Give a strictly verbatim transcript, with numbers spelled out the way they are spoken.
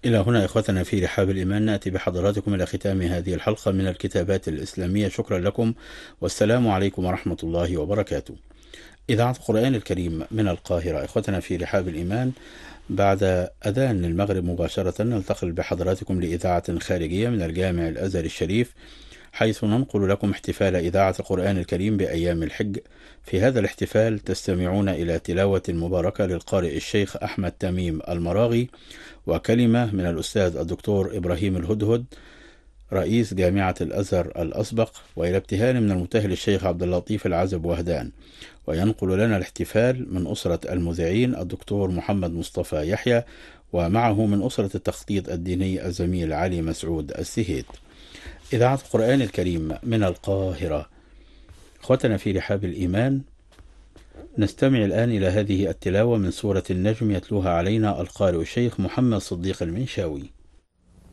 إلى هنا إخوتنا في رحاب الإيمان نأتي بحضراتكم إلى ختام هذه الحلقة من الكتابات الإسلامية. شكرا لكم والسلام عليكم ورحمة الله وبركاته. إذاعة القرآن الكريم من القاهرة. إخوتنا في رحاب الإيمان، بعد أذان المغرب مباشرة نلتقي بحضراتكم لإذاعة خارجية من الجامع الأزهري الشريف، حيث ننقل لكم احتفال إذاعة القرآن الكريم بأيام الحج. في هذا الاحتفال تستمعون إلى تلاوة مباركة للقارئ الشيخ أحمد تميم المراغي، وكلمة من الأستاذ الدكتور إبراهيم الهدهد رئيس جامعة الأزهر الأسبق، وإلى ابتهال من المتهل الشيخ عبد اللطيف العزب وهدان. وينقل لنا الاحتفال من أسرة المذيعين الدكتور محمد مصطفى يحيى، ومعه من أسرة التخطيط الديني الزميل علي مسعود السهيد. إذاعة القرآن الكريم من القاهرة. أخوتنا في رحاب الإيمان، نستمع الآن إلى هذه التلاوة من سورة النجم، يتلوها علينا القارئ الشيخ محمد صديق المنشاوي.